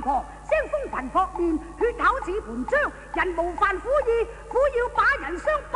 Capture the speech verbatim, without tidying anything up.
狂，腥風頻撲面，血口似盤漿，人無犯苦意，苦要把人傷。